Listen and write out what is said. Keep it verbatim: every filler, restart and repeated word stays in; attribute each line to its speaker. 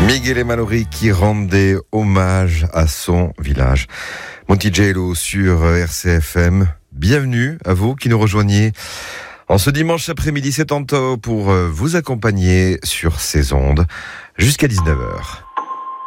Speaker 1: Miguel Mallory qui rendait hommage à son village. Monticello sur R C F M. Bienvenue à vous qui nous rejoignez en ce dimanche après-midi. C'est Tanto pour vous accompagner sur ces ondes jusqu'à dix-neuf heures.